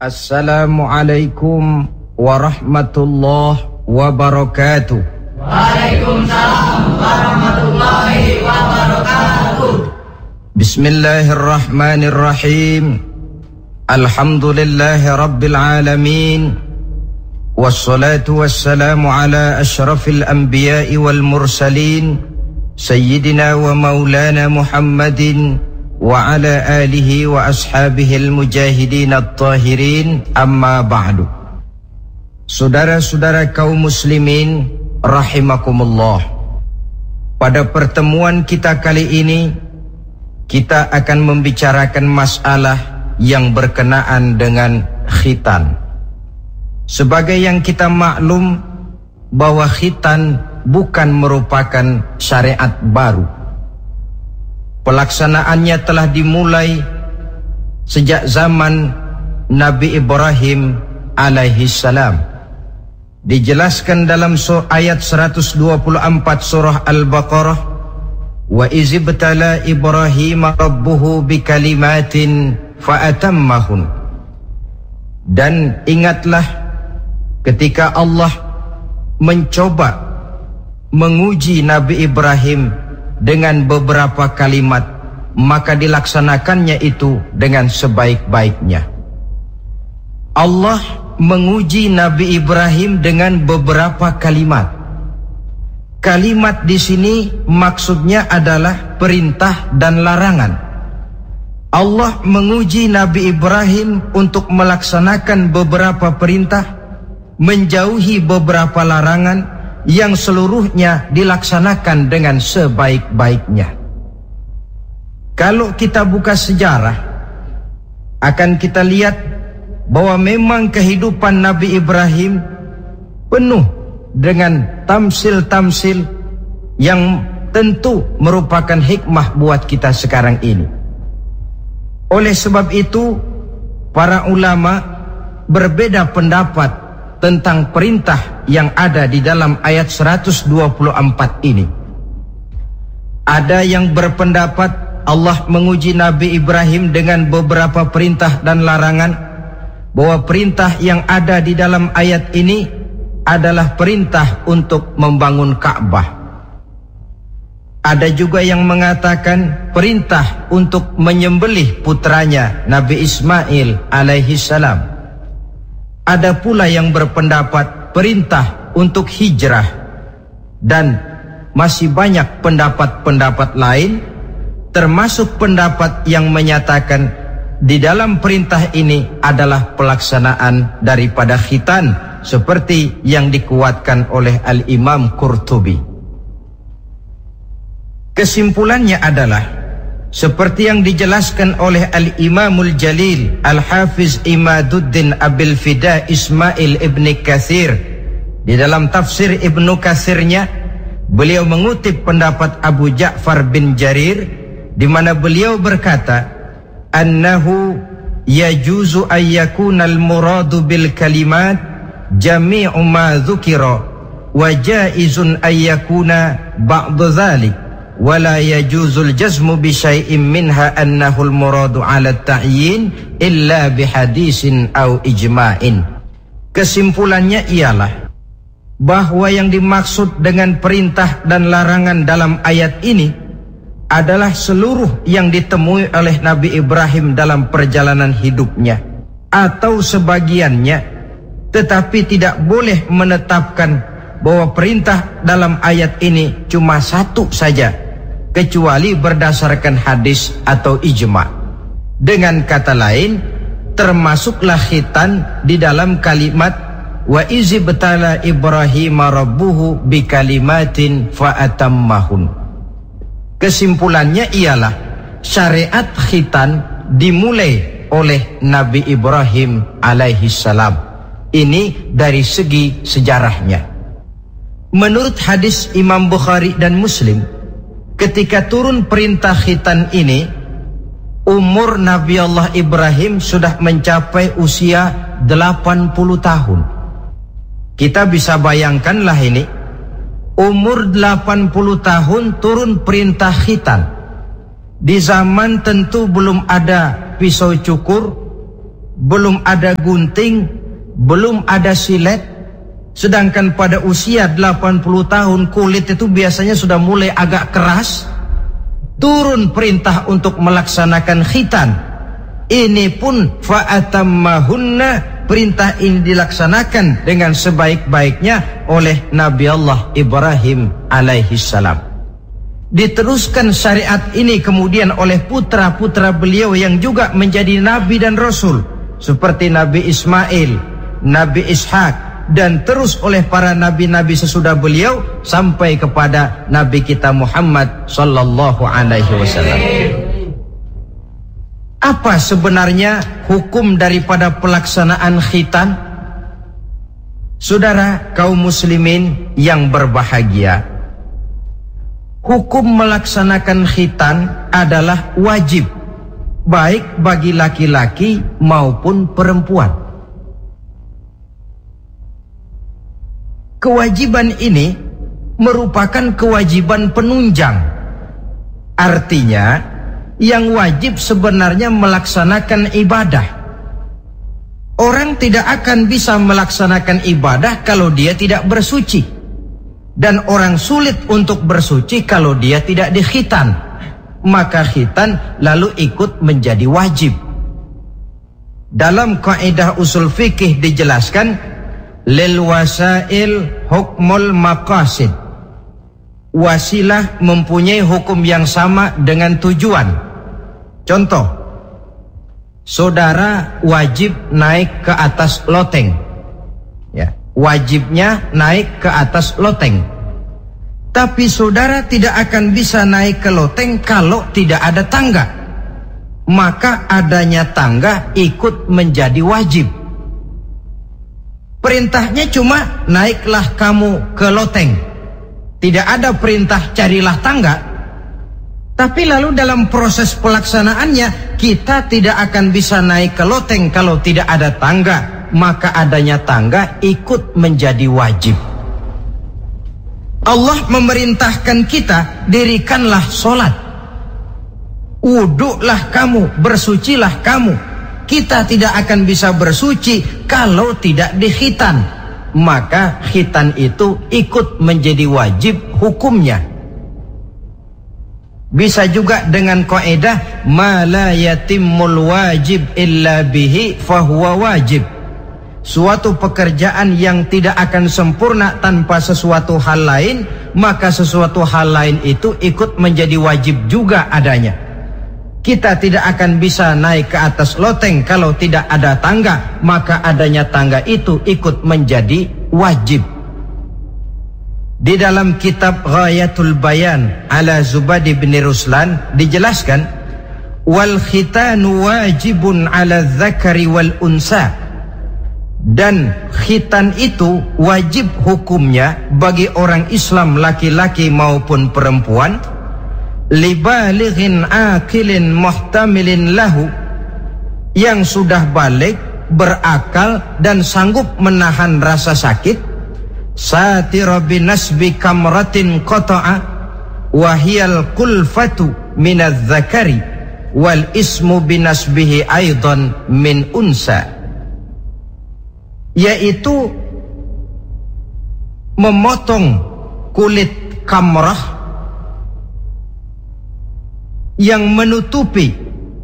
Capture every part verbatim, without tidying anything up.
Assalamualaikum warahmatullahi wabarakatuh. Waalaikumsalam warahmatullahi wabarakatuh. Bismillahirrahmanirrahim. Alhamdulillahi rabbil alamin. Wassalatu wassalamu ala asyrafil anbiya'i wal mursalin, Sayyidina wa maulana Muhammadin wa ala alihi wa ashabihi al-mujahidin at-tahirin, amma ba'du. Saudara-saudara kaum muslimin rahimakumullah, pada pertemuan kita kali ini kita akan membicarakan masalah yang berkenaan dengan khitan. Sebagai yang kita maklum bahwa khitan bukan merupakan syariat baru. Pelaksanaannya telah dimulai sejak zaman Nabi Ibrahim alaihi salam. Dijelaskan dalam ayat seratus dua puluh empat surah Al-Baqarah, wa izibtala Ibrahim rabbuhu bikalimatin fa'atammahun. Dan ingatlah ketika Allah mencoba menguji Nabi Ibrahim dengan beberapa kalimat, maka dilaksanakannya itu dengan sebaik-baiknya. Allah menguji Nabi Ibrahim dengan beberapa kalimat. Kalimat di sini maksudnya adalah perintah dan larangan. Allah menguji Nabi Ibrahim untuk melaksanakan beberapa perintah, menjauhi beberapa larangan, yang seluruhnya dilaksanakan dengan sebaik-baiknya. Kalau kita buka sejarah, akan kita lihat bahwa memang kehidupan Nabi Ibrahim penuh dengan tamsil-tamsil yang tentu merupakan hikmah buat kita sekarang ini. Oleh sebab itu, para ulama berbeda pendapat tentang perintah yang ada di dalam ayat seratus dua puluh empat ini. Ada yang berpendapat Allah menguji Nabi Ibrahim dengan beberapa perintah dan larangan, bahwa perintah yang ada di dalam ayat ini adalah perintah untuk membangun Ka'bah. Ada juga yang mengatakan perintah untuk menyembelih putranya Nabi Ismail alaihi salam. Ada pula yang berpendapat perintah untuk hijrah, dan masih banyak pendapat-pendapat lain, termasuk pendapat yang menyatakan di dalam perintah ini adalah pelaksanaan daripada khitan, seperti yang dikuatkan oleh Al-Imam Qurtubi. Kesimpulannya adalah seperti yang dijelaskan oleh Al-Imamul Jalil Al-Hafiz Imaduddin Abil Fida Ismail Ibn Kathir di dalam tafsir Ibnu Kathirnya. Beliau mengutip pendapat Abu Ja'far bin Jarir, di mana beliau berkata, annahu yajuzu ayyakunal muradu bil kalimat jami'u ma dzukira wa jaizun ayyakuna ba'du dzalik wala yajuzul jazmu bi syai'in minha annahul muradu 'ala ta'yin illa bi hadisin aw ijma'in. Kesimpulannya ialah bahwa yang dimaksud dengan perintah dan larangan dalam ayat ini adalah seluruh yang ditemui oleh Nabi Ibrahim dalam perjalanan hidupnya, atau sebagiannya, tetapi tidak boleh menetapkan bahwa perintah dalam ayat ini cuma satu saja, kecuali berdasarkan hadis atau ijma'. Dengan kata lain, termasuklah khitan di dalam kalimat wa izibtala Ibrahim rabbuhu bikalimatin fa'atammahun. Kesimpulannya ialah syariat khitan dimulai oleh Nabi Ibrahim alaihi salam. Ini dari segi sejarahnya. Menurut hadis Imam Bukhari dan Muslim, ketika turun perintah khitan ini, umur Nabi Allah Ibrahim sudah mencapai usia delapan puluh tahun. Kita bisa bayangkanlah ini, umur delapan puluh tahun turun perintah khitan. Di zaman tentu belum ada pisau cukur, belum ada gunting, belum ada silet. Sedangkan pada usia delapan puluh tahun kulit itu biasanya sudah mulai agak keras. Turun perintah untuk melaksanakan khitan. Ini pun fa'atammahunna, perintah ini dilaksanakan dengan sebaik-baiknya oleh Nabi Allah Ibrahim alaihi salam. Diteruskan syariat ini kemudian oleh putra-putra beliau yang juga menjadi nabi dan rasul, seperti Nabi Ismail, Nabi Ishak, dan terus oleh para nabi-nabi sesudah beliau sampai kepada Nabi kita Muhammad sallallahu alaihi wasallam. Apa sebenarnya hukum daripada pelaksanaan khitan? Saudara kaum muslimin yang berbahagia, hukum melaksanakan khitan adalah wajib, baik bagi laki-laki maupun perempuan. Kewajiban ini merupakan kewajiban penunjang. Artinya, yang wajib sebenarnya melaksanakan ibadah. Orang tidak akan bisa melaksanakan ibadah kalau dia tidak bersuci. Dan orang sulit untuk bersuci kalau dia tidak dikhitan. Maka khitan lalu ikut menjadi wajib. Dalam kaidah usul fikih dijelaskan, lil wasail hukmul maqasid. Wasilah mempunyai hukum yang sama dengan tujuan. Contoh, saudara wajib naik ke atas loteng, ya, wajibnya naik ke atas loteng. Tapi saudara tidak akan bisa naik ke loteng kalau tidak ada tangga. Maka adanya tangga ikut menjadi wajib. Perintahnya cuma naiklah kamu ke loteng. Tidak ada perintah carilah tangga. Tapi lalu dalam proses pelaksanaannya kita tidak akan bisa naik ke loteng kalau tidak ada tangga. Maka adanya tangga ikut menjadi wajib. Allah memerintahkan kita, dirikanlah solat, wuduklah kamu, bersucilah kamu. Kita tidak akan bisa bersuci kalau tidak dikhitan. Maka khitan itu ikut menjadi wajib hukumnya. Bisa juga dengan kaidah ma la yatimmul wajib illa bihi fahuwa wajib. Suatu pekerjaan yang tidak akan sempurna tanpa sesuatu hal lain, maka sesuatu hal lain itu ikut menjadi wajib juga adanya. Kita tidak akan bisa naik ke atas loteng kalau tidak ada tangga, maka adanya tangga itu ikut menjadi wajib. Di dalam kitab Ghayatul Bayan ala Zubadi bin Ruslan dijelaskan, wal khitanu wajibun ala dzakari wal unsa. Dan khitan itu wajib hukumnya bagi orang Islam laki-laki maupun perempuan, libalighin akilin muhtamilin lahu, yang sudah balik, berakal dan sanggup menahan rasa sakit, satira binasbi kamratin qata'a wahiyal kulfatu minadz zakari wal ismu binasbihi aidan min unsa, yaitu memotong kulit kamrah yang menutupi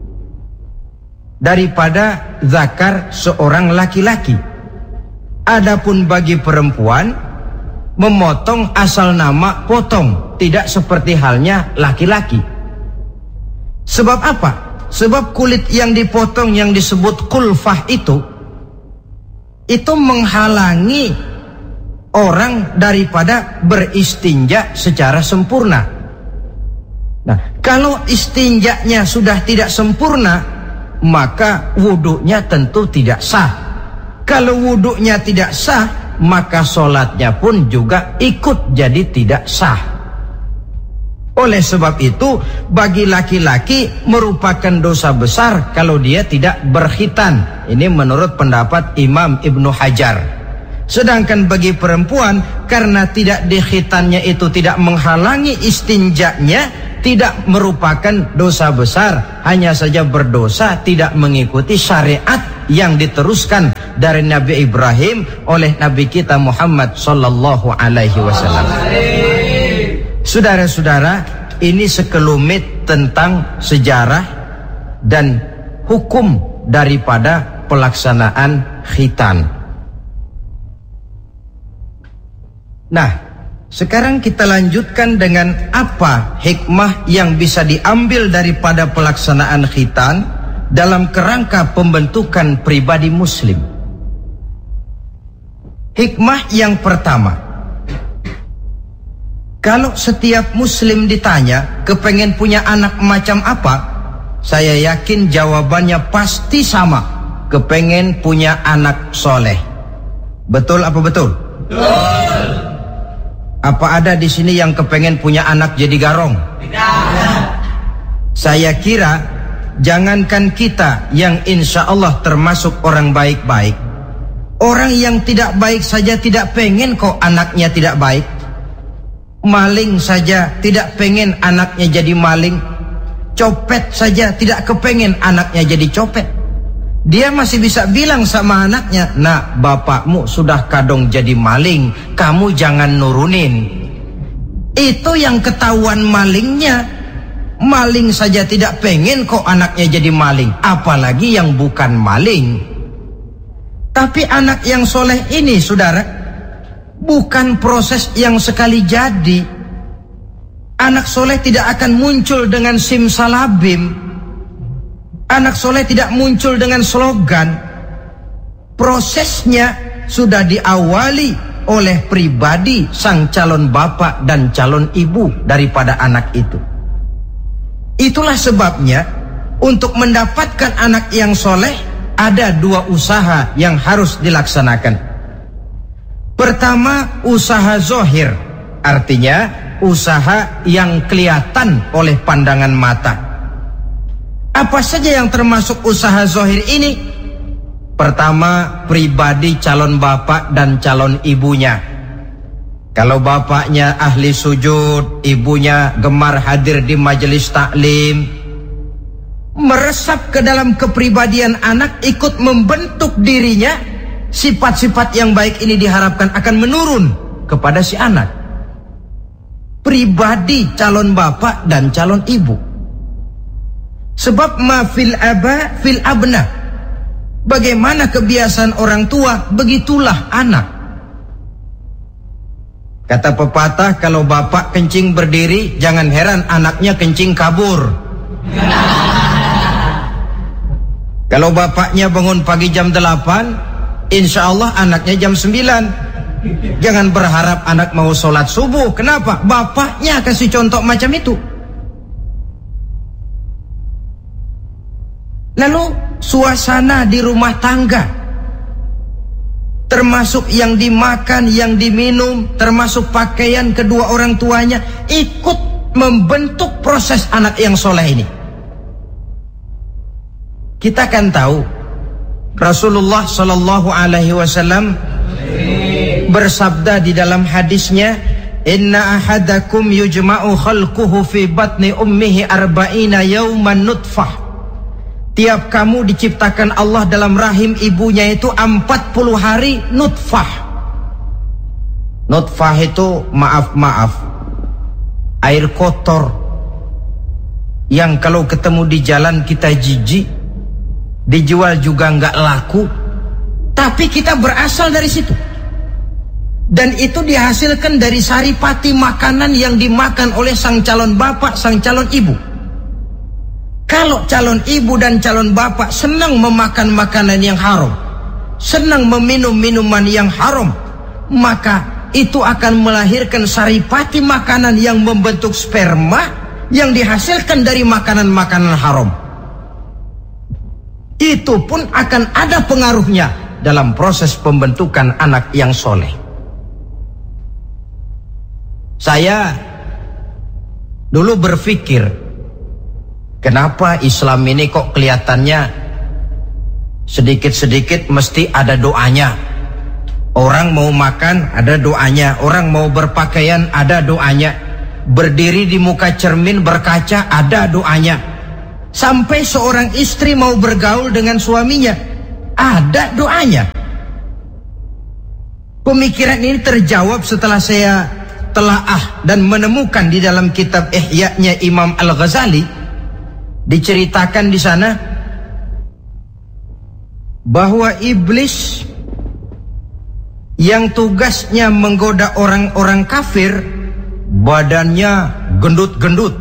daripada zakar seorang laki-laki. Adapun bagi perempuan, memotong asal nama potong, tidak seperti halnya laki-laki. Sebab apa? Sebab kulit yang dipotong yang disebut kulfah itu itu menghalangi orang daripada beristinja secara sempurna. Nah, kalau istinjanya sudah tidak sempurna, maka wuduknya tentu tidak sah. Kalau wuduknya tidak sah, maka sholatnya pun juga ikut jadi tidak sah. Oleh sebab itu, bagi laki-laki merupakan dosa besar kalau dia tidak berkhitan. Ini menurut pendapat Imam Ibnu Hajar. Sedangkan bagi perempuan, karena tidak dikhitannya itu tidak menghalangi istinjanya, tidak merupakan dosa besar, hanya saja berdosa tidak mengikuti syariat yang diteruskan dari Nabi Ibrahim oleh Nabi kita Muhammad sallallahu alaihi wasallam. Saudara-saudara, ini sekelumit tentang sejarah dan hukum daripada pelaksanaan khitan. Nah, sekarang kita lanjutkan dengan apa hikmah yang bisa diambil daripada pelaksanaan khitan dalam kerangka pembentukan pribadi muslim. Hikmah yang pertama, kalau setiap muslim ditanya kepengen punya anak macam apa, saya yakin jawabannya pasti sama, kepengen punya anak soleh. Betul apa betul? Betul. Apa ada di sini yang kepengen punya anak jadi garong? Tidak. Saya kira jangankan kita yang insya Allah termasuk orang baik-baik, orang yang tidak baik saja tidak pengen kok anaknya tidak baik. Maling saja tidak pengen anaknya jadi maling. Copet saja tidak kepengen anaknya jadi copet. Dia masih bisa bilang sama anaknya, "Nak, bapakmu sudah kadung jadi maling, kamu jangan nurunin." Itu yang ketahuan malingnya. Maling saja tidak pengen kok anaknya jadi maling, apalagi yang bukan maling. Tapi anak yang soleh ini, saudara, bukan proses yang sekali jadi. Anak soleh tidak akan muncul dengan simsalabim. Anak soleh tidak muncul dengan slogan. Prosesnya sudah diawali oleh pribadi sang calon bapak dan calon ibu daripada anak itu. Itulah sebabnya untuk mendapatkan anak yang soleh ada dua usaha yang harus dilaksanakan. Pertama, usaha zohir, artinya usaha yang kelihatan oleh pandangan mata. Apa saja yang termasuk usaha zohir ini? Pertama, pribadi calon bapak dan calon ibunya. Kalau bapaknya ahli sujud, ibunya gemar hadir di majelis taklim, meresap ke dalam kepribadian anak, ikut membentuk dirinya. Sifat-sifat yang baik ini diharapkan akan menurun kepada si anak. Pribadi calon bapak dan calon ibu. Sebab ma fil aba fil abna. Bagaimana kebiasaan orang tua, begitulah anak. Kata pepatah, kalau bapak kencing berdiri, jangan heran anaknya kencing kabur. Kalau bapaknya bangun pagi jam delapan, insya Allah anaknya jam sembilan. Jangan berharap anak mau sholat subuh. Kenapa? Bapaknya kasih contoh macam itu. Lalu suasana di rumah tangga, termasuk yang dimakan, yang diminum, termasuk pakaian kedua orang tuanya, ikut membentuk proses anak yang soleh ini. Kita kan tahu Rasulullah Shallallahu Alaihi Wasallam bersabda di dalam hadisnya, "Inna ahadakum yujma'u khalquhu fi batni ummihi arba'ina yawman nutfah." Tiap kamu diciptakan Allah dalam rahim ibunya itu empat puluh hari nutfah. Nutfah itu maaf-maaf air kotor yang kalau ketemu di jalan kita jijik, dijual juga nggak laku, tapi kita berasal dari situ. Dan itu dihasilkan dari saripati makanan yang dimakan oleh sang calon bapak, sang calon ibu. Kalau calon ibu dan calon bapak senang memakan makanan yang haram, senang meminum minuman yang haram, maka itu akan melahirkan saripati makanan yang membentuk sperma yang dihasilkan dari makanan-makanan haram. Itu pun akan ada pengaruhnya dalam proses pembentukan anak yang soleh. Saya dulu berpikir, kenapa Islam ini kok kelihatannya sedikit-sedikit mesti ada doanya. Orang mau makan ada doanya, orang mau berpakaian ada doanya, berdiri di muka cermin berkaca ada doanya. Sampai seorang istri mau bergaul dengan suaminya, Ada doanya. Pemikiran ini terjawab setelah saya telaah dan menemukan di dalam kitab Ihya-nya Imam Al-Ghazali. Diceritakan di sana bahwa iblis yang tugasnya menggoda orang-orang kafir, badannya gendut-gendut.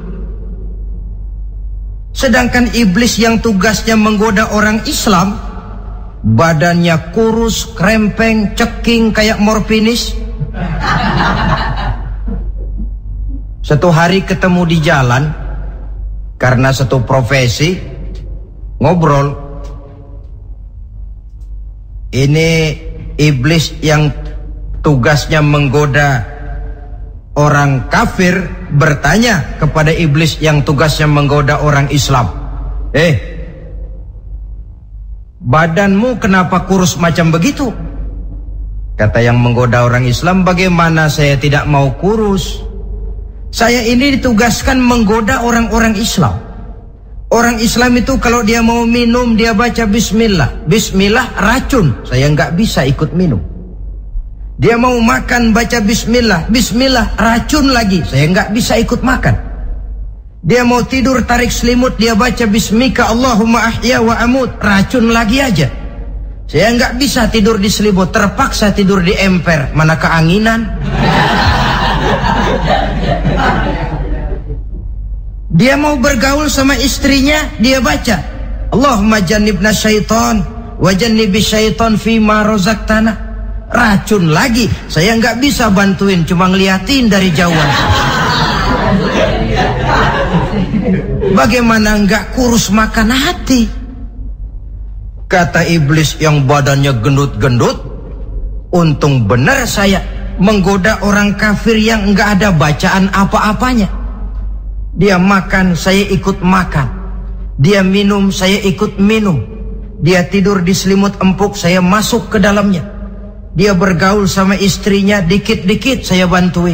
Sedangkan iblis yang tugasnya menggoda orang Islam, badannya kurus, krempeng, ceking kayak morfinis. Satu hari ketemu di jalan, karena satu profesi, ngobrol. Ini iblis yang tugasnya menggoda orang kafir bertanya kepada iblis yang tugasnya menggoda orang Islam, "Eh, badanmu kenapa kurus macam begitu?" Kata yang menggoda orang Islam, "Bagaimana saya tidak mau kurus? Saya ini ditugaskan menggoda orang-orang Islam. Orang Islam itu kalau dia mau minum, dia baca bismillah. Bismillah racun, saya nggak bisa ikut minum. Dia mau makan, baca bismillah. Bismillah racun lagi, saya nggak bisa ikut makan. Dia mau tidur, tarik selimut, dia baca bismika Allahumma ahya wa amut, racun lagi aja. Saya nggak bisa tidur di selimut, terpaksa tidur di emper, mana keanginan." Dia mau bergaul sama istrinya, dia baca Allahumma jannibna syaitan wa jannibi syaitan fima razaqtana, racun lagi. Saya nggak bisa bantuin, cuma ngeliatin dari jauhan. Bagaimana nggak kurus makan hati? Kata iblis yang badannya gendut-gendut, untung benar saya menggoda orang kafir yang nggak ada bacaan apa-apanya. Dia makan, saya ikut makan. Dia minum, saya ikut minum. Dia tidur di selimut empuk, saya masuk ke dalamnya. Dia bergaul sama istrinya, dikit-dikit saya bantuin.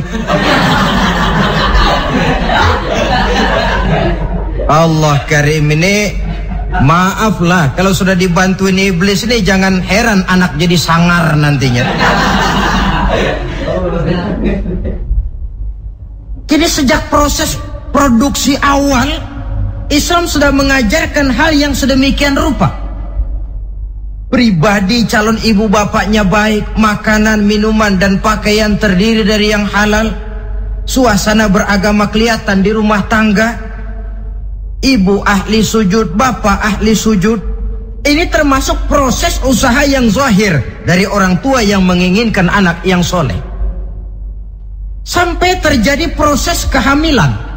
Allah Karim ini, maaflah kalau sudah dibantuin iblis ini, jangan heran anak jadi sangar nantinya. Jadi sejak proses produksi awal, Islam sudah mengajarkan hal yang sedemikian rupa. Pribadi calon ibu bapaknya baik, makanan, minuman, dan pakaian terdiri dari yang halal. Suasana beragama kelihatan di rumah tangga. Ibu ahli sujud, bapak ahli sujud. Ini termasuk proses usaha yang zahir dari orang tua yang menginginkan anak yang soleh. Sampai terjadi proses kehamilan.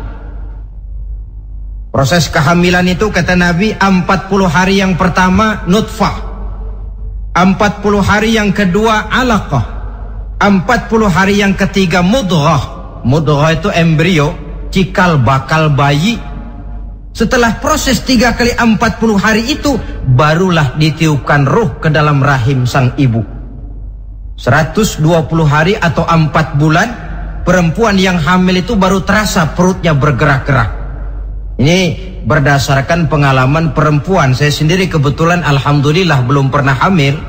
Proses kehamilan itu kata Nabi empat puluh hari yang pertama nutfah, empat puluh hari yang kedua alaqah, empat puluh hari yang ketiga mudghah. Mudghah itu embrio, cikal bakal bayi. Setelah proses tiga kali empat puluh hari itu, barulah ditiupkan ruh ke dalam rahim sang ibu. seratus dua puluh hari atau empat bulan, perempuan yang hamil itu baru terasa perutnya bergerak-gerak. Ini berdasarkan pengalaman perempuan. Saya sendiri kebetulan alhamdulillah belum pernah hamil.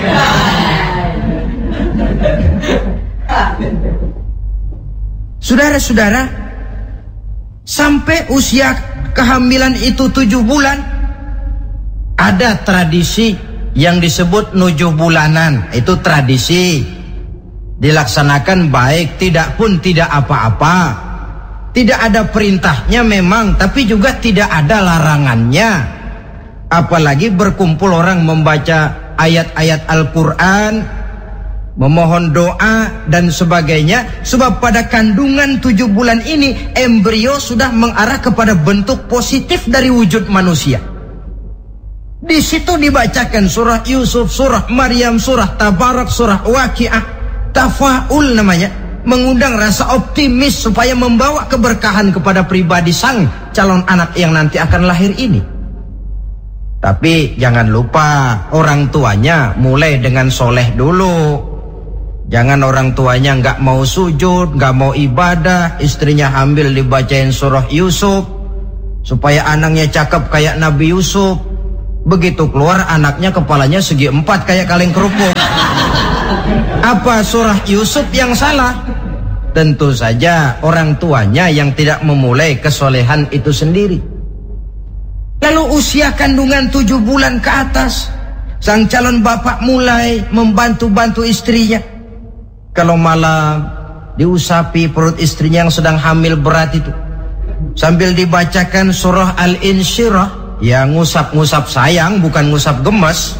Saudara-saudara, sampai usia kehamilan itu tujuh bulan, ada tradisi yang disebut nujuh bulanan. Itu tradisi dilaksanakan baik, tidak pun tidak apa-apa. Tidak ada perintahnya memang, tapi juga tidak ada larangannya. Apalagi berkumpul orang membaca ayat-ayat Al-Quran, memohon doa dan sebagainya. Sebab pada kandungan tujuh bulan ini, embrio sudah mengarah kepada bentuk positif dari wujud manusia. Di situ dibacakan surah Yusuf, surah Maryam, surah Tabarak, surah Waqiah, tafaul namanya. Mengundang rasa optimis supaya membawa keberkahan kepada pribadi sang calon anak yang nanti akan lahir ini. Tapi jangan lupa orang tuanya mulai dengan soleh dulu. Jangan orang tuanya nggak mau sujud, nggak mau ibadah, istrinya hamil dibacain surah Yusuf supaya anaknya cakep kayak Nabi Yusuf. Begitu keluar anaknya kepalanya segi empat kayak kaleng kerupuk. Apa surah Yusuf yang salah? Tentu saja orang tuanya yang tidak memulai kesolehan itu sendiri. Lalu usia kandungan tujuh bulan ke atas, sang calon bapak mulai membantu-bantu istrinya. Kalau malam diusapi perut istrinya yang sedang hamil berat itu, sambil dibacakan surah Al-Insyirah, ya ngusap-ngusap sayang bukan ngusap gemes.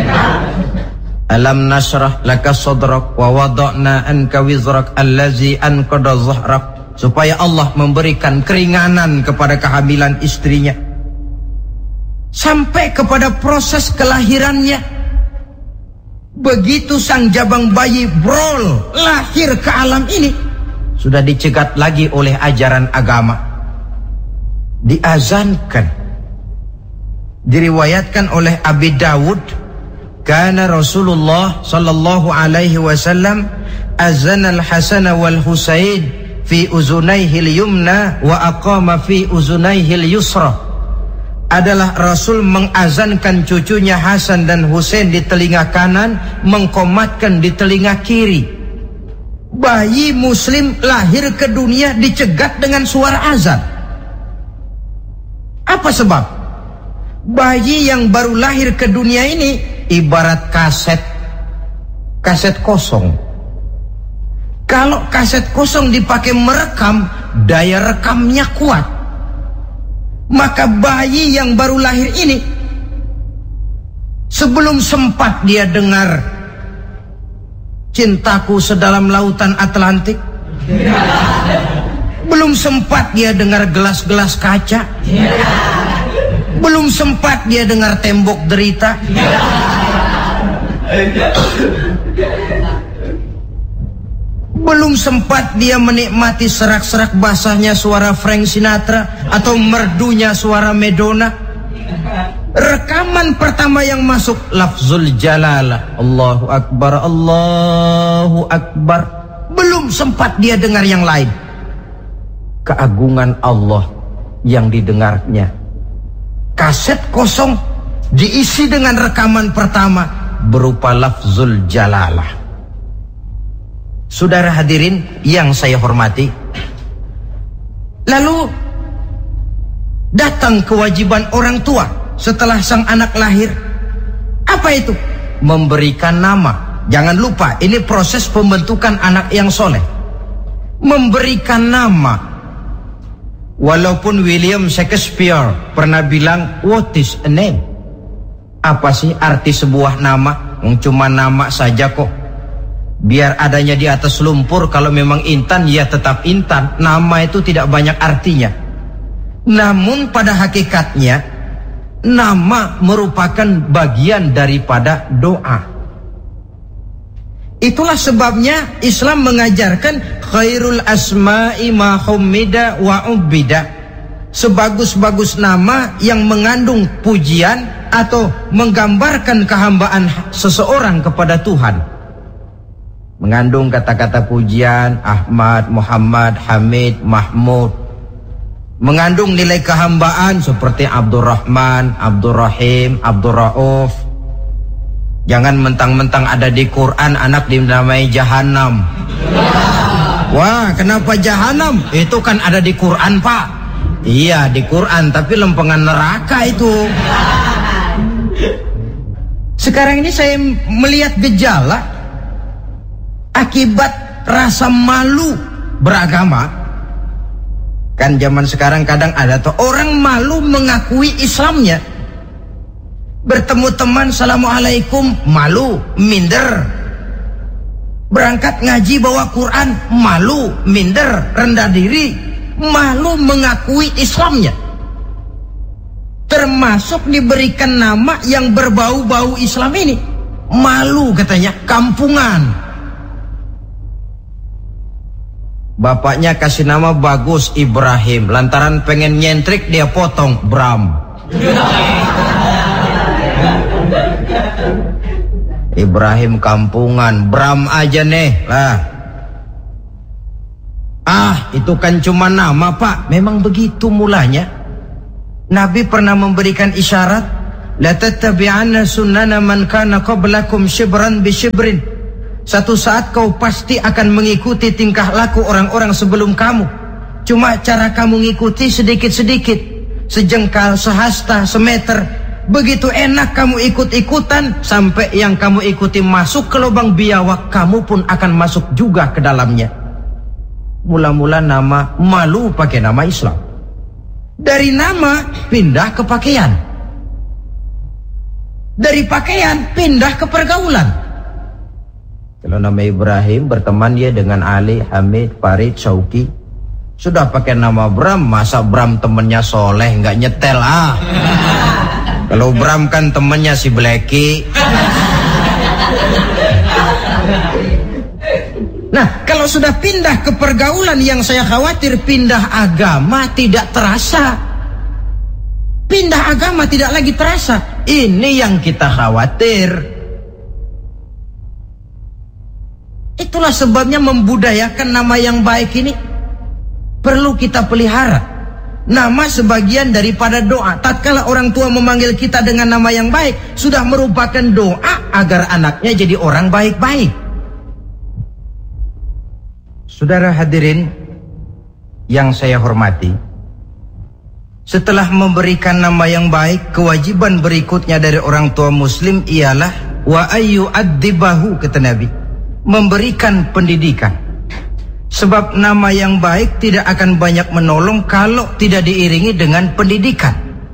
Alam nasrah laka sadrak wa wada'na anka wizrak allazi anqadha dhahrak, supaya Allah memberikan keringanan kepada kehamilan istrinya sampai kepada proses kelahirannya. Begitu sang jabang bayi brol lahir ke alam ini, sudah dicegat lagi oleh ajaran agama, diazankan. Diriwayatkan oleh Abi Dawud, kana Rasulullah sallallahu alaihi wasallam azana al-Hasan wal Husain fi uzunaihi al-yumna wa aqama fi uzunaihi al-yusra. Adalah Rasul mengazankan cucunya Hasan dan Husain di telinga kanan, mengkomatkan di telinga kiri. Bayi muslim lahir ke dunia dicegat dengan suara azan. Apa sebab? Bayi yang baru lahir ke dunia ini ibarat kaset, kaset kosong. Kalau kaset kosong dipakai merekam, daya rekamnya kuat. Maka bayi yang baru lahir ini, sebelum sempat dia dengar cintaku sedalam lautan Atlantik, belum sempat dia dengar gelas-gelas kaca, belum sempat dia dengar tembok derita, belum sempat dia menikmati serak-serak basahnya suara Frank Sinatra atau merdunya suara Madonna. Rekaman pertama yang masuk lafzul jalalah, Allahu Akbar, Allahu Akbar. Belum sempat dia dengar yang lain. Keagungan Allah yang didengarnya. Kaset kosong diisi dengan rekaman pertama berupa lafzul jalalah. Saudara hadirin yang saya hormati, lalu datang kewajiban orang tua setelah sang anak lahir. Apa itu? Memberikan nama. Jangan lupa, ini proses pembentukan anak yang soleh. Memberikan nama. Walaupun William Shakespeare pernah bilang, what is a name? Apa sih arti sebuah nama? Cuma nama saja kok. Biar adanya di atas lumpur, kalau memang intan ya tetap intan. Nama itu tidak banyak artinya. Namun pada hakikatnya nama merupakan bagian daripada doa. Itulah sebabnya Islam mengajarkan khairul asma'i ma hummida wa ubida. Sebagus-bagus nama yang mengandung pujian atau menggambarkan kehambaan seseorang kepada Tuhan. Mengandung kata-kata pujian, Ahmad, Muhammad, Hamid, Mahmud. Mengandung nilai kehambaan seperti Abdurrahman, Abdurrahim, Abdurrauf. Jangan mentang-mentang ada di Quran anak dinamai Jahannam. Wah, kenapa Jahannam? Itu kan ada di Quran, Pak. Iya, di Quran, tapi lempengan neraka itu. Sekarang ini saya melihat gejala akibat rasa malu beragama. Kan zaman sekarang kadang ada tuh orang malu mengakui Islamnya. Bertemu teman, Assalamualaikum, malu, minder. Berangkat ngaji bawa Quran, malu, minder, rendah diri. Malu mengakui Islamnya. Termasuk diberikan nama yang berbau-bau Islam ini. Malu katanya, kampungan. Bapaknya kasih nama bagus, Ibrahim. Lantaran pengen nyentrik dia potong, Bram. Ibrahim kampungan, Bram aja nih lah. Ah, itu kan cuma nama, Pak. Memang begitu mulanya. Nabi pernah memberikan isyarat, la tattabi'anna sunnana man kana qablakum shibran bi shibrin. Satu saat kau pasti akan mengikuti tingkah laku orang-orang sebelum kamu. Cuma cara kamu ngikuti sedikit-sedikit, sejengkal, sehasta, semeter. Begitu enak kamu ikut-ikutan, sampai yang kamu ikuti masuk ke lubang biawak, kamu pun akan masuk juga ke dalamnya. Mula-mula nama, malu pakai nama Islam. Dari nama pindah ke pakaian. Dari pakaian pindah ke pergaulan. Kalau nama Ibrahim berteman dia dengan Ali, Hamid, Farid, Syauki. Sudah pakai nama Bram, masa Bram temennya soleh nggak nyetel ah. Kalau Bram kan temennya si Blacky. Nah, kalau sudah pindah ke pergaulan, yang saya khawatir pindah agama tidak terasa. Pindah agama tidak lagi terasa. Ini yang kita khawatir. Itulah sebabnya membudayakan nama yang baik ini perlu kita pelihara. Nama sebagian daripada doa. Tatkala orang tua memanggil kita dengan nama yang baik, sudah merupakan doa agar anaknya jadi orang baik-baik. Saudara hadirin yang saya hormati, setelah memberikan nama yang baik, kewajiban berikutnya dari orang tua muslim ialah wa ayyu'addibahu, kata Nabi, memberikan pendidikan. Sebab nama yang baik tidak akan banyak menolong kalau tidak diiringi dengan pendidikan.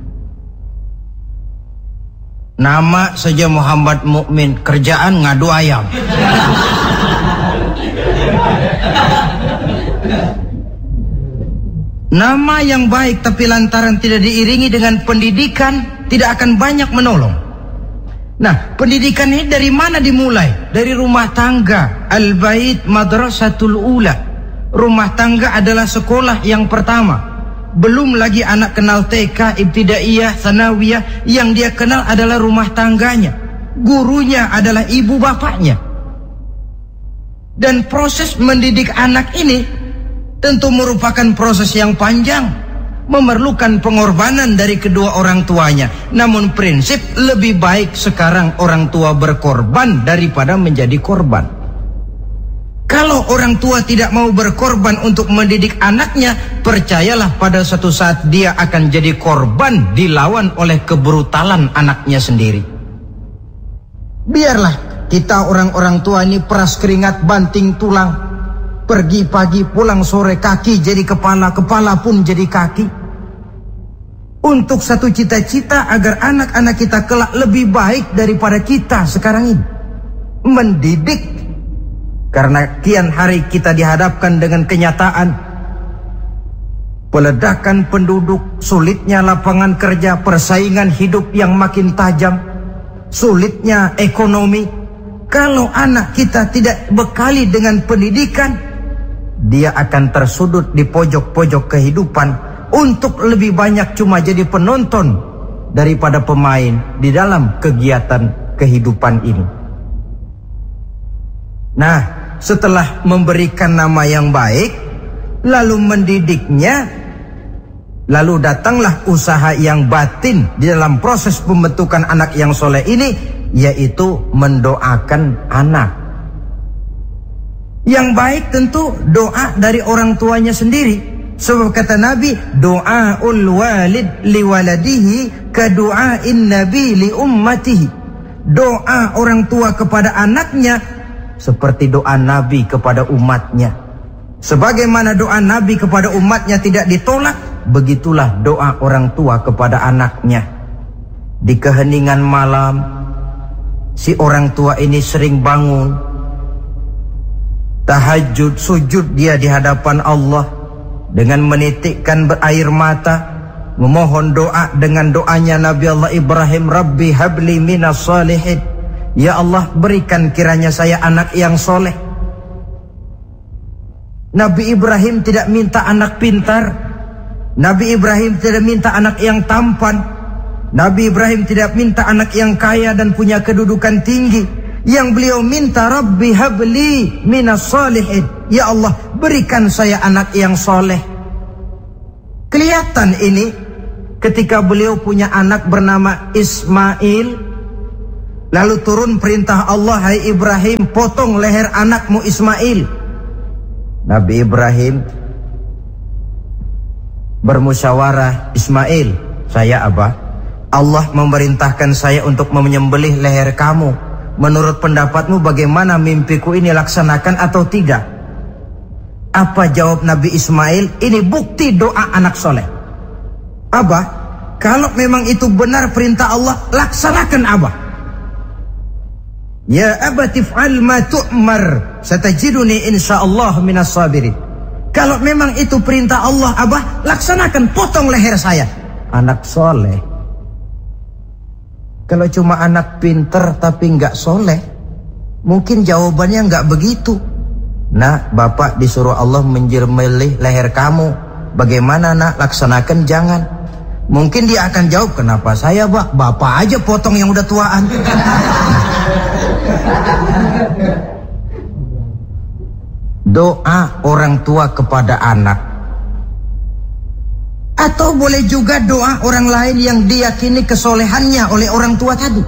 Nama saja Muhammad Mukmin, kerjaan ngadu ayam. Nama yang baik tapi lantaran tidak diiringi dengan pendidikan, tidak akan banyak menolong. Nah, pendidikan ini dari mana dimulai? Dari rumah tangga. Al-bait madrasatul ula. Rumah tangga adalah sekolah yang pertama. Belum lagi anak kenal T K, ibtidaiyah, tsanawiyah. Yang dia kenal adalah rumah tangganya. Gurunya adalah ibu bapaknya. Dan proses mendidik anak ini tentu merupakan proses yang panjang, memerlukan pengorbanan dari kedua orang tuanya. Namun prinsip lebih baik sekarang orang tua berkorban daripada menjadi korban. Kalau orang tua tidak mau berkorban untuk mendidik anaknya, percayalah pada suatu saat dia akan jadi korban, dilawan oleh kebrutalan anaknya sendiri. Biarlah kita orang-orang tua ini peras keringat banting tulang, pergi pagi pulang sore, kaki jadi kepala, kepala pun jadi kaki, untuk satu cita-cita agar anak-anak kita kelak lebih baik daripada kita sekarang ini. Mendidik. Karena kian hari kita dihadapkan dengan kenyataan peledakan penduduk, sulitnya lapangan kerja, persaingan hidup yang makin tajam, sulitnya ekonomi. Kalau anak kita tidak bekali dengan pendidikan, dia akan tersudut di pojok-pojok kehidupan untuk lebih banyak cuma jadi penonton daripada pemain di dalam kegiatan kehidupan ini. Nah, setelah memberikan nama yang baik, lalu mendidiknya, lalu datanglah usaha yang batin di dalam proses pembentukan anak yang soleh ini, yaitu mendoakan anak. Yang baik tentu doa dari orang tuanya sendiri. Sebab kata Nabi, doaul walid liwaladihi kadu'ain nabi li ummatihi. Doa orang tua kepada anaknya seperti doa Nabi kepada umatnya. Sebagaimana doa Nabi kepada umatnya tidak ditolak, begitulah doa orang tua kepada anaknya. Di keheningan malam, si orang tua ini sering bangun, tahajud, sujud dia di hadapan Allah dengan menitikkan air mata, memohon doa dengan doanya Nabi Allah Ibrahim, Rabbi habli minas salihin. Ya Allah, berikan kiranya saya anak yang soleh. Nabi Ibrahim tidak minta anak pintar. Nabi Ibrahim tidak minta anak yang tampan. Nabi Ibrahim tidak minta anak yang kaya dan punya kedudukan tinggi. Yang beliau minta, Rabbi habli minas salihin. Ya Allah, berikan saya anak yang soleh. Kelihatan ini ketika beliau punya anak bernama Ismail, lalu turun perintah Allah, hai Ibrahim, potong leher anakmu Ismail. Nabi Ibrahim bermusyawarah, Ismail, saya Abah, Allah memerintahkan saya untuk menyembelih leher kamu. Menurut pendapatmu bagaimana, mimpiku ini laksanakan atau tidak? Apa jawab Nabi Ismail? Ini bukti doa anak soleh. Abah, kalau memang itu benar perintah Allah, laksanakan Abah. Ya abati fa'al ma tu'mar, satajiduni insyaallah minas sabirin. Kalau memang itu perintah Allah, Abah, laksanakan, potong leher saya. Anak soleh. Kalau cuma anak pinter tapi nggak soleh, mungkin jawabannya nggak begitu. Nah, bapak disuruh Allah menjembelih leher kamu. Bagaimana nak, laksanakan jangan. Mungkin dia akan jawab, kenapa saya, Pak? Bapak aja potong yang udah tuaan. Doa orang tua kepada anak, atau boleh juga doa orang lain yang diyakini kesolehannya oleh orang tua tadi.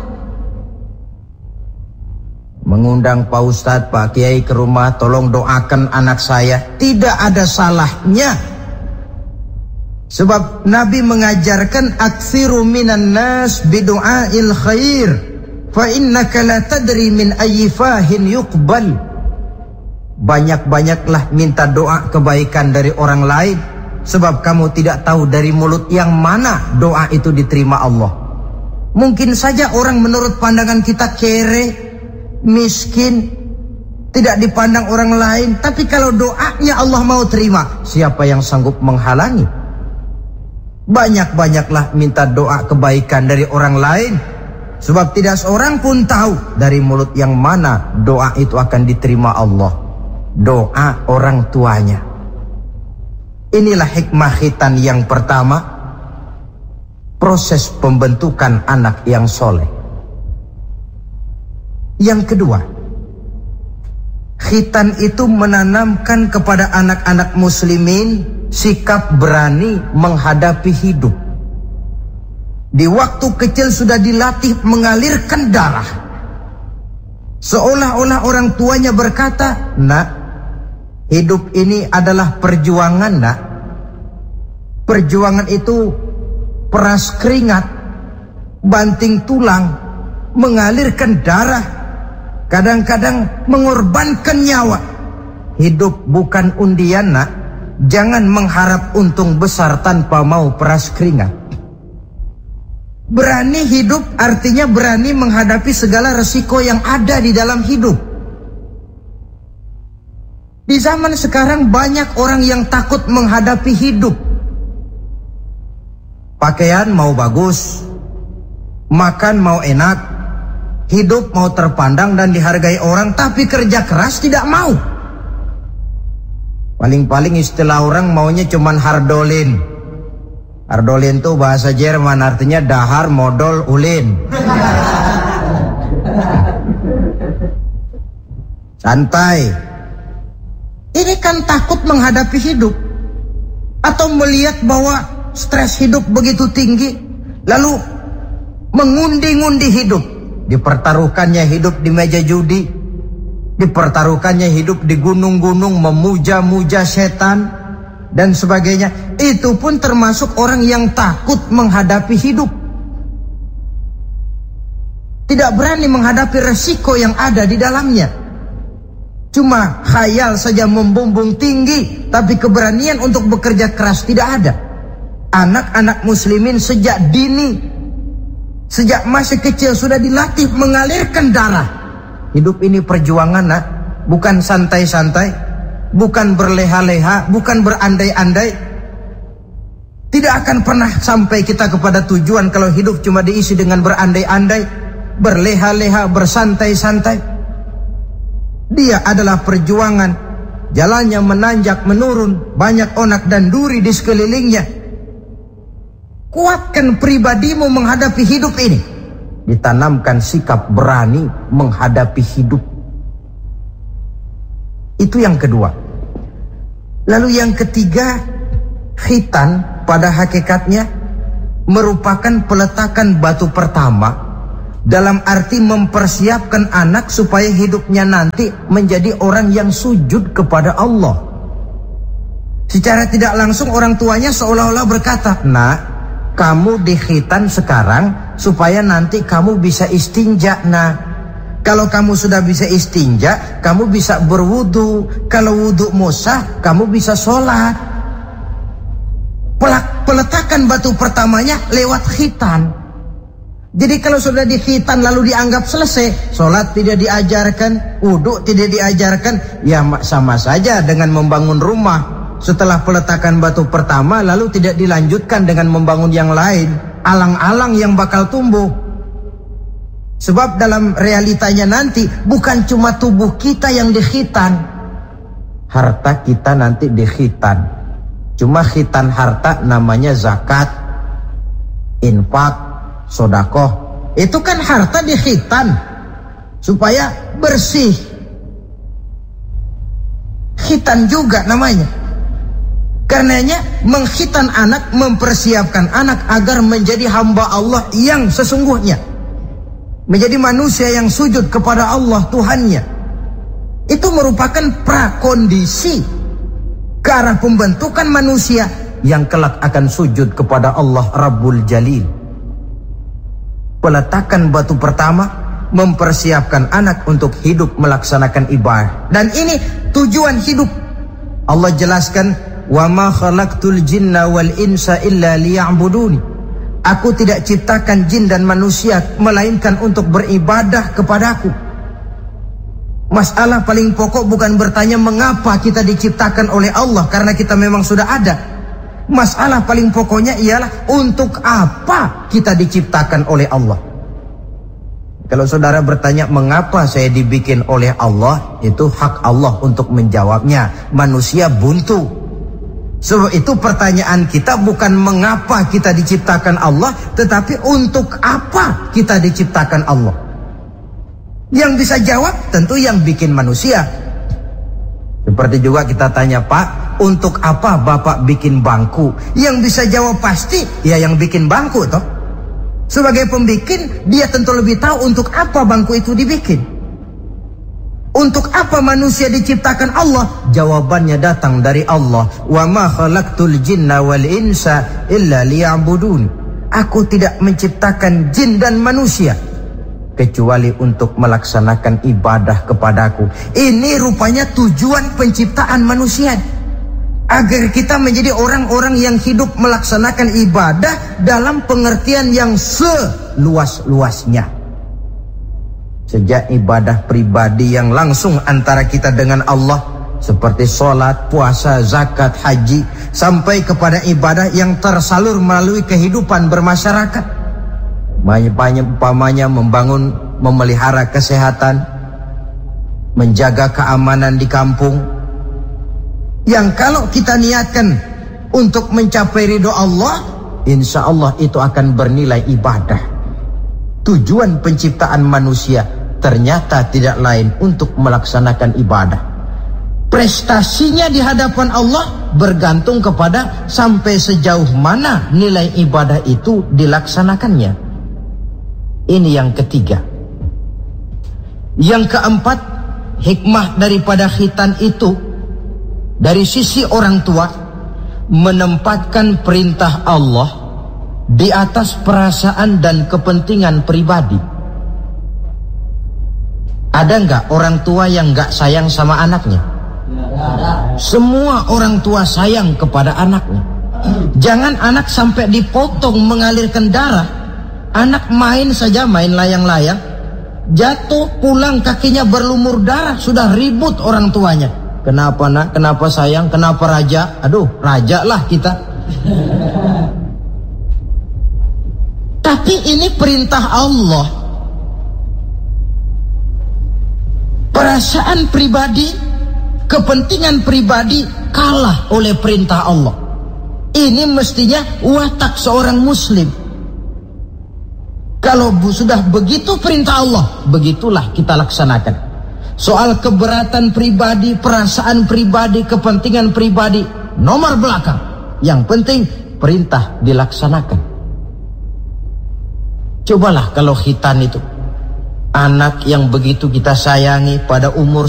Mengundang Pak Ustadz, Pak Kiai ke rumah, tolong doakan anak saya, tidak ada salahnya. Sebab Nabi mengajarkan, aksiru minan nas bidu'ail khair, fa innaka la tadri min ayyi fahin yuqbal. Banyak-banyaklah minta doa kebaikan dari orang lain, sebab kamu tidak tahu dari mulut yang mana doa itu diterima Allah. Mungkin saja orang menurut pandangan kita kere, miskin, tidak dipandang orang lain, tapi kalau doanya Allah mau terima, siapa yang sanggup menghalangi? Banyak-banyaklah minta doa kebaikan dari orang lain, sebab tidak seorang pun tahu dari mulut yang mana doa itu akan diterima Allah. Doa orang tuanya. Inilah hikmah khitan yang pertama, proses pembentukan anak yang soleh. Yang kedua, khitan itu menanamkan kepada anak-anak muslimin sikap berani menghadapi hidup. Di waktu kecil sudah dilatih mengalirkan darah, seolah-olah orang tuanya berkata, nak, hidup ini adalah perjuangan, nak. Perjuangan itu peras keringat, banting tulang, mengalirkan darah, kadang-kadang mengorbankan nyawa. Hidup bukan undian, nak. Jangan mengharap untung besar tanpa mau peras keringat. Berani hidup artinya berani menghadapi segala resiko yang ada di dalam hidup. Di zaman sekarang banyak orang yang takut menghadapi hidup. Pakaian mau bagus, makan mau enak, hidup mau terpandang dan dihargai orang, tapi kerja keras tidak mau. Paling-paling istilah orang maunya cuman hardolin. Hardolin itu bahasa Jerman, artinya dahar, modal, ulin. Santai. Ini kan takut menghadapi hidup, atau melihat bahwa stres hidup begitu tinggi, lalu mengundi-ngundi hidup. Dipertaruhkannya hidup di meja judi, dipertaruhkannya hidup di gunung-gunung, memuja-muja setan dan sebagainya. Itu pun termasuk orang yang takut menghadapi hidup, tidak berani menghadapi resiko yang ada di dalamnya. Cuma khayal saja membumbung tinggi, tapi keberanian untuk bekerja keras tidak ada. Anak-anak muslimin sejak dini, sejak masih kecil sudah dilatih mengalirkan darah. Hidup ini perjuangan, nak. Bukan santai-santai, bukan berleha-leha, bukan berandai-andai. Tidak akan pernah sampai kita kepada tujuan kalau hidup cuma diisi dengan berandai-andai, berleha-leha, bersantai-santai. Dia adalah perjuangan, jalannya menanjak menurun, banyak onak dan duri di sekelilingnya. Kuatkan pribadimu menghadapi hidup ini. Ditanamkan sikap berani menghadapi hidup. Itu yang kedua. Lalu yang ketiga, khitan pada hakikatnya merupakan peletakan batu pertama dalam arti mempersiapkan anak supaya hidupnya nanti menjadi orang yang sujud kepada Allah. Secara tidak langsung orang tuanya seolah-olah berkata, "Nak, kamu dikhitan sekarang supaya nanti kamu bisa istinja, nak. Kalau kamu sudah bisa istinja, kamu bisa berwudu. Kalau wudumu sah, kamu bisa sholat." Peletakan batu pertamanya lewat khitan. Jadi kalau sudah dikhitan lalu dianggap selesai, sholat tidak diajarkan, wudu tidak diajarkan, ya sama saja dengan membangun rumah. Setelah peletakan batu pertama lalu tidak dilanjutkan dengan membangun yang lain, alang-alang yang bakal tumbuh. Sebab dalam realitanya nanti bukan cuma tubuh kita yang dikhitan, harta kita nanti dikhitan. Cuma khitan harta namanya zakat, infak, sodakoh. Itu kan harta dikhitan supaya bersih. Khitan juga namanya. Karenanya mengkhitan anak, mempersiapkan anak agar menjadi hamba Allah yang sesungguhnya, menjadi manusia yang sujud kepada Allah Tuhannya. Itu merupakan prakondisi ke arah pembentukan manusia yang kelak akan sujud kepada Allah Rabbul Jalil. Peletakan batu pertama mempersiapkan anak untuk hidup melaksanakan ibadah. Dan ini tujuan hidup. Allah jelaskan, "Wa ma khalaqtul jinna wal insa illa liya'buduni." Aku tidak ciptakan jin dan manusia melainkan untuk beribadah kepadaku. Masalah paling pokok bukan bertanya mengapa kita diciptakan oleh Allah, karena kita memang sudah ada. Masalah paling pokoknya ialah untuk apa kita diciptakan oleh Allah. Kalau saudara bertanya mengapa saya dibikin oleh Allah, itu hak Allah untuk menjawabnya. Manusia buntu. Sebab itu pertanyaan kita bukan mengapa kita diciptakan Allah, tetapi untuk apa kita diciptakan Allah. Yang bisa jawab tentu yang bikin manusia. Seperti juga kita tanya, "Pak, untuk apa Bapak bikin bangku?" Yang bisa jawab pasti ya yang bikin bangku toh. Sebagai pembikin, dia tentu lebih tahu untuk apa bangku itu dibikin. Untuk apa manusia diciptakan Allah? Jawabannya datang dari Allah. "Wa ma khalaqtul jinna wal insa illa liya'budun." Aku tidak menciptakan jin dan manusia kecuali untuk melaksanakan ibadah kepadaku. Ini rupanya tujuan penciptaan manusia, agar kita menjadi orang-orang yang hidup melaksanakan ibadah dalam pengertian yang seluas-luasnya. Sejak ibadah pribadi yang langsung antara kita dengan Allah, seperti sholat, puasa, zakat, haji, sampai kepada ibadah yang tersalur melalui kehidupan bermasyarakat. Banyak-banyak umpamanya membangun, memelihara kesehatan, menjaga keamanan di kampung, yang kalau kita niatkan untuk mencapai ridho Allah, insya Allah itu akan bernilai ibadah. Tujuan penciptaan manusia ternyata tidak lain untuk melaksanakan ibadah. Prestasinya di hadapan Allah bergantung kepada sampai sejauh mana nilai ibadah itu dilaksanakannya. Ini yang ketiga. Yang keempat, hikmah daripada khitan itu dari sisi orang tua menempatkan perintah Allah di atas perasaan dan kepentingan pribadi. Ada nggak orang tua yang nggak sayang sama anaknya? Semua orang tua sayang kepada anaknya. Jangan anak sampai dipotong mengalirkan darah. Anak main saja, main layang-layang, jatuh pulang kakinya berlumur darah, sudah ribut orang tuanya. Kenapa nak? Kenapa sayang? Kenapa raja? Aduh, raja lah kita. Tapi ini perintah Allah. Perasaan pribadi, kepentingan pribadi kalah oleh perintah Allah. Ini mestinya watak seorang muslim. Kalau sudah begitu perintah Allah, begitulah kita laksanakan. Soal keberatan pribadi, perasaan pribadi, kepentingan pribadi, nomor belakang. Yang penting perintah dilaksanakan. Cobalah kalau khitan itu, anak yang begitu kita sayangi pada umur